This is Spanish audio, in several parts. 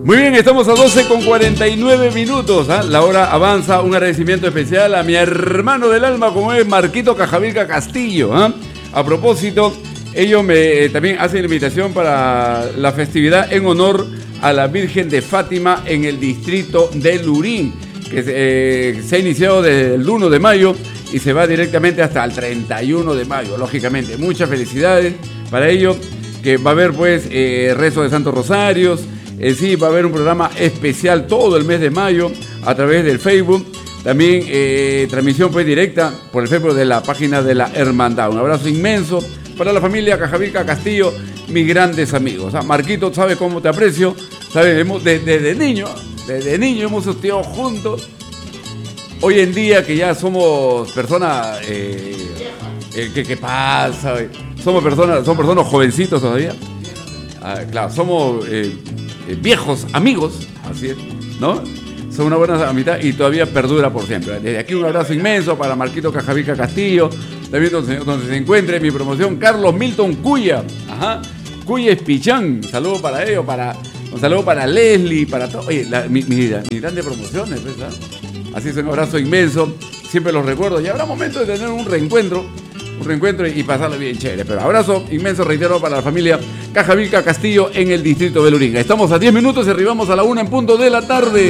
Muy bien, estamos a 12:49. La hora avanza. Un agradecimiento especial a mi hermano del alma, como es Marquito Cajavilca Castillo. A propósito, ellos también hacen la invitación para la festividad en honor a la Virgen de Fátima en el distrito de Lurín, que se ha iniciado desde el 1 de mayo y se va directamente hasta el 31 de mayo, lógicamente. Muchas felicidades para ellos, que va a haber pues rezo de Santos Rosarios. Sí, va a haber un programa especial todo el mes de mayo a través del Facebook. También transmisión pues directa por el Facebook de la página de la Hermandad. Un abrazo inmenso para la familia Cajavilca Castillo, mis grandes amigos. Marquito, ¿sabes cómo te aprecio? ¿Sabes? Desde niño hemos estudiado juntos. Hoy en día que ya somos personas... ¿Qué pasa? Son personas jovencitos todavía. Claro, somos... viejos amigos, así es, ¿no? Son una buena amistad y todavía perdura por siempre. Desde aquí un abrazo inmenso para Marquito Cajavilca Castillo, también donde se encuentre mi promoción, Carlos Milton Cuya, Cuya Espichán, un saludo para ellos, un saludo para Leslie, para todo, oye, mis grandes promociones, ¿verdad? Así es, un abrazo inmenso, siempre los recuerdo, y habrá momento de tener un reencuentro y pasarlo bien chévere. Pero abrazo inmenso, reitero, para la familia Cajavilca Castillo en el distrito de Lurín. Estamos a 10 minutos y arribamos a la 1 en punto de la tarde.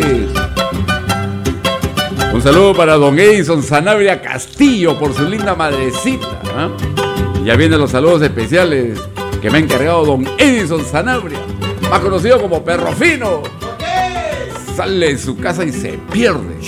Un saludo para don Edison Sanabria Castillo por su linda madrecita. Ya vienen los saludos especiales que me ha encargado don Edison Sanabria, más conocido como Perro Fino. Sale de su casa y se pierde.